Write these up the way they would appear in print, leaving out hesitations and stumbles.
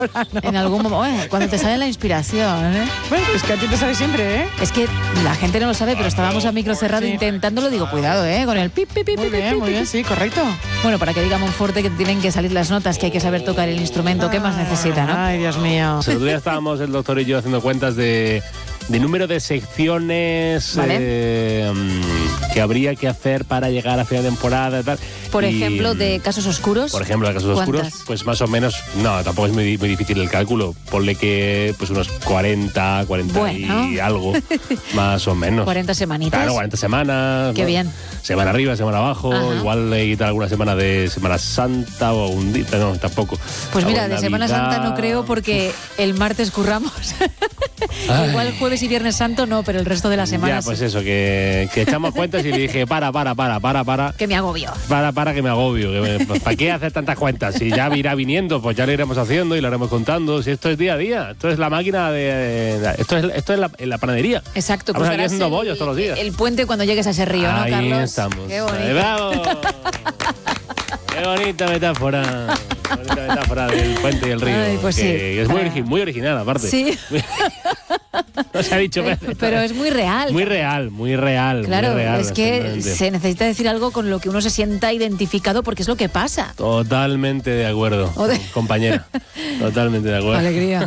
En algún momento, cuando te sale la inspiración, ¿eh? Bueno, es que a ti te sale siempre, ¿eh? Es que la gente no lo sabe, pero estábamos a micro cerrado intentándolo. Digo, cuidado, con el pip, pip, pip, Muy pip, bien, pip, muy bien, pip. sí, correcto. Bueno, para que diga Monforte que tienen que salir las notas, que hay que saber tocar el instrumento. ¿Qué más necesita, no? Ay, Dios mío. El otro día estábamos el doctor y yo haciendo cuentas de número de secciones que habría que hacer para llegar a final de temporada y tal. Por ejemplo, de Casos Oscuros. Por ejemplo, de Casos ¿cuántas? Oscuros, pues más o menos, no, tampoco es muy difícil el cálculo. Ponle que pues unos 40 bueno. y algo, más o menos. 40 semanitas. Claro, 40 semanas. Qué bien. Semana arriba, semana abajo. Ajá. Igual le quitar alguna semana de Semana Santa o un día, no, tampoco. Pues mira, Algo de Semana Navidad. Santa no creo porque el martes curramos. Igual jueves y viernes santo no, pero el resto de las semanas. Ya, pues eso, que echamos cuentas y le dije, para. Que me agobio. Para que me agobio. ¿Para qué hacer tantas cuentas? Si ya irá viniendo, pues ya lo iremos haciendo y lo haremos contando. Si esto es día a día, esto es la máquina de... Esto es la panadería. Exacto. Estamos aquí harás haciendo bollos todos los días. El puente cuando llegues a ese río, ¿no, Ahí Carlos? estamos. Qué bonito. ¡Bravo! ¡Qué bonita metáfora! Qué bonita metáfora del puente y el río. Ay, pues que sí. es muy original, aparte. Sí. No se ha dicho. Pero es muy real. Muy real. Claro, muy real, es que absolutamente. se necesita decir algo con lo que uno se sienta identificado porque es lo que pasa. Totalmente de acuerdo, compañera. Totalmente de acuerdo. Alegría.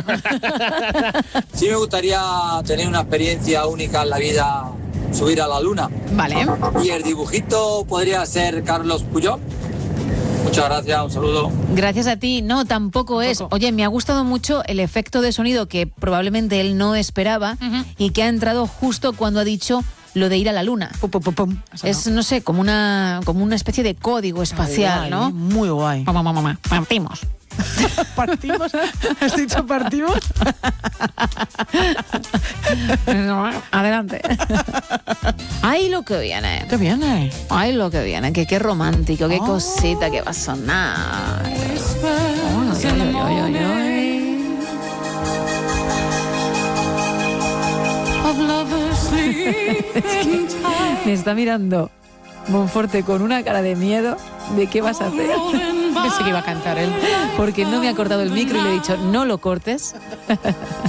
Sí me gustaría tener una experiencia única en la vida, subir a la luna. Vale. Y el dibujito podría ser Carlos Puyol. Muchas gracias, un saludo. Gracias a ti. No, tampoco es. Oye, me ha gustado mucho el efecto de sonido que probablemente él no esperaba y que ha entrado justo cuando ha dicho lo de ir a la luna. Pum, pum, pum, pum. Es, no sé, como una especie de código espacial, Guay, ¿no? Muy guay. Mamá, partimos. ¿Partimos? ¿Has dicho partimos? Adelante. Ay, lo que viene. ¿Qué viene? Ay, lo que viene. Que qué romántico, qué cosita que va a sonar. Ay, ay, ay, ay. Me está mirando Monforte con una cara de miedo de qué vas a hacer. Pensé que iba a cantar él. Porque no me ha cortado el micro y le he dicho, no lo cortes.